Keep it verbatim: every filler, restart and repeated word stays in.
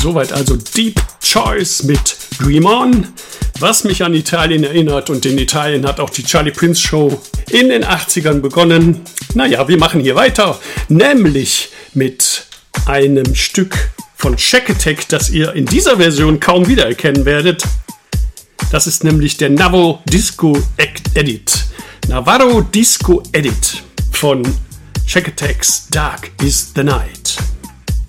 Soweit also Deep Choice mit Dream On, was mich an Italien erinnert, und in Italien hat auch die Charlie Prince Show in den achtzigern begonnen. Naja, wir machen hier weiter, nämlich mit einem Stück von Shack Attack, das ihr in dieser Version kaum wiedererkennen werdet. Das ist nämlich der Navarro Disco Edit. Navarro Disco Edit von Shack Attack's Dark is the Night.